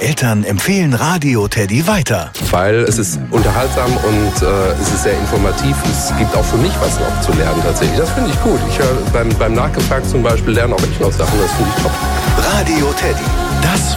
Eltern empfehlen Radio Teddy weiter. Weil es ist unterhaltsam und es ist sehr informativ. Es gibt auch für mich was noch zu lernen tatsächlich. Das finde ich gut. Ich höre beim Nachgefragt zum Beispiel lernen auch ich noch Sachen. Das finde ich top. Radio Teddy, das